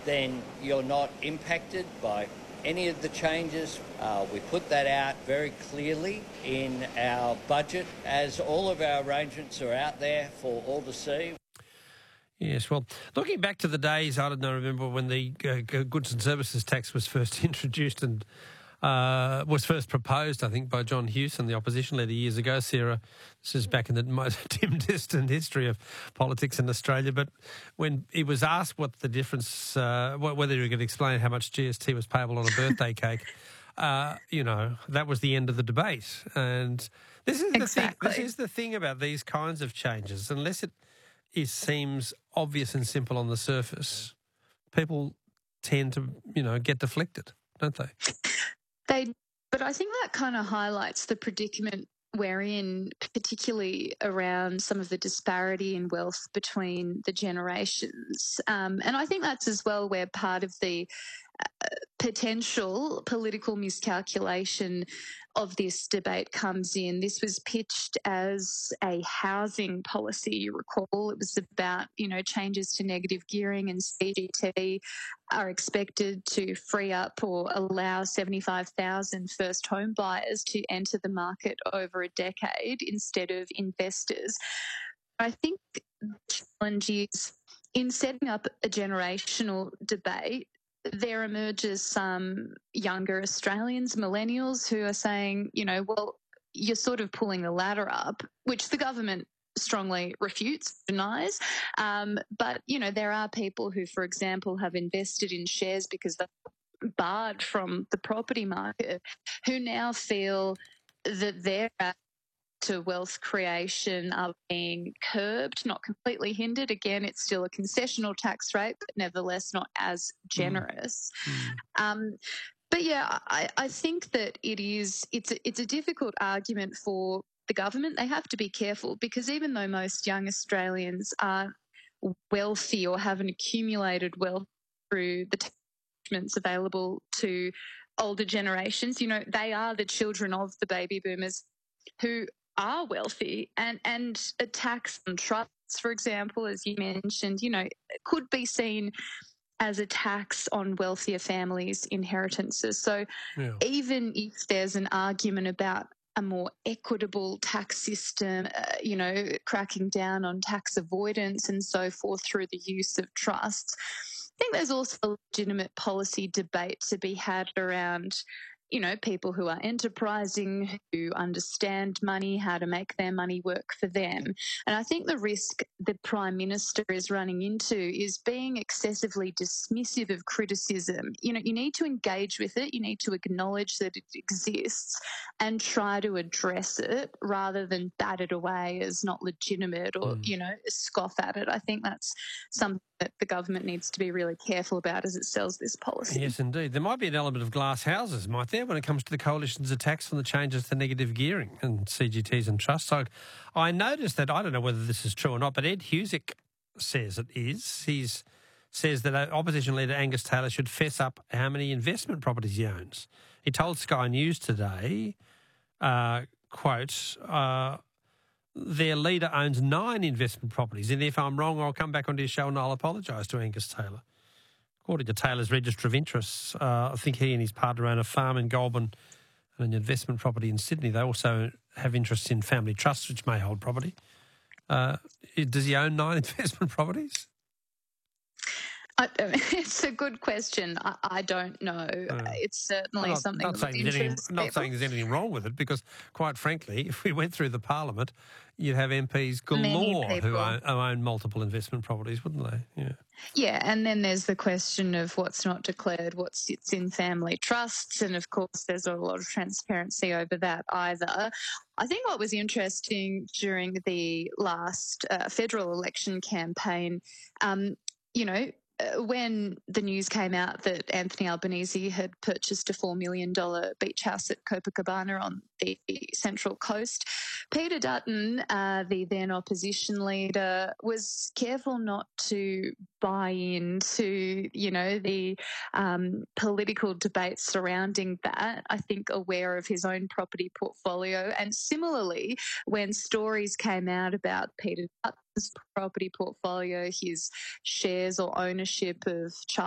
then you're not impacted by any of the changes. We put that out very clearly in our budget, as all of our arrangements are out there for all to see. Yes, well, looking back to the days, I don't know, remember when the goods and services tax was first introduced and was first proposed, I think, by John Hewson, the opposition leader, years ago, Sarah. This is back in the most dim, distant history of politics in Australia. But when he was asked what the difference, whether he could explain how much GST was payable on a birthday cake, that was the end of the debate. And this is the thing about these kinds of changes. Unless it seems obvious and simple on the surface, people tend to, get deflected, don't they? But I think that kind of highlights the predicament we're in, particularly around some of the disparity in wealth between the generations. And I think that's as well where part of the potential political miscalculation of this debate comes in. This was pitched as a housing policy, you recall. It was about, changes to negative gearing, and CGT are expected to free up or allow 75,000 first home buyers to enter the market over a decade instead of investors. I think the challenge is in setting up a generational debate, there emerges some younger Australians, millennials, who are saying, well, you're sort of pulling the ladder up, which the government strongly refutes, denies. But, there are people who, for example, have invested in shares because they're barred from the property market, who now feel that their to wealth creation are being curbed, not completely hindered. Again, it's still a concessional tax rate, but nevertheless not as generous. But yeah, I think that it's a difficult argument for the government. They have to be careful, because even though most young Australians aren't wealthy or haven't accumulated wealth through the attachments available to older generations, they are the children of the baby boomers who are wealthy, and a tax on trusts, for example, as you mentioned, could be seen as a tax on wealthier families' inheritances. So even if there's an argument about a more equitable tax system, cracking down on tax avoidance and so forth through the use of trusts, I think there's also a legitimate policy debate to be had around people who are enterprising, who understand money, how to make their money work for them. And I think the risk the Prime Minister is running into is being excessively dismissive of criticism. You need to engage with it, you need to acknowledge that it exists and try to address it rather than bat it away as not legitimate or, scoff at it. I think that's something that the government needs to be really careful about as it sells this policy. Yes, indeed. There might be an element of glass houses, might there, when it comes to the Coalition's attacks on the changes to negative gearing and CGTs and trusts. So I noticed that, I don't know whether this is true or not, but Ed Husic says it is. He says that opposition leader Angus Taylor should fess up how many investment properties he owns. He told Sky News today, quote, their leader owns 9 investment properties, and if I'm wrong, I'll come back onto your show and I'll apologise to Angus Taylor. According to Taylor's register of interests, I think he and his partner own a farm in Goulburn and an investment property in Sydney. They also have interests in family trusts, which may hold property. Does he own 9 investment properties? It's a good question. I don't know. It's certainly something of interest. Not saying there's anything wrong with it, because, quite frankly, if we went through the Parliament, you'd have MPs galore who own multiple investment properties, wouldn't they? Yeah, and then there's the question of what's not declared, what sits in family trusts, and of course there's a lot of transparency over that either. I think what was interesting during the last federal election campaign, when the news came out that Anthony Albanese had purchased a $4 million beach house at Copacabana on the Central Coast, Peter Dutton, the then opposition leader, was careful not to buy into, the political debate surrounding that. I think aware of his own property portfolio. And similarly, when stories came out about Peter Dutton's property portfolio, his shares or ownership of